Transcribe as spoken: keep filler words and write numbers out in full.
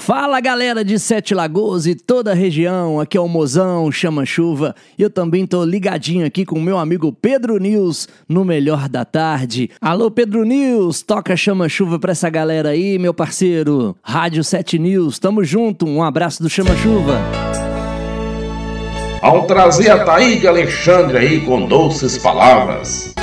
Fala galera de Sete Lagoas e toda a região, aqui é o Mozão Chama Chuva e eu também tô ligadinho aqui com o meu amigo Pedro News no Melhor da Tarde. Alô Pedro News, toca Chama Chuva pra essa galera aí, meu parceiro. Rádio Sete News, tamo junto, um abraço do Chama Chuva. Ao trazer a Taíde Alexandre aí com doces palavras.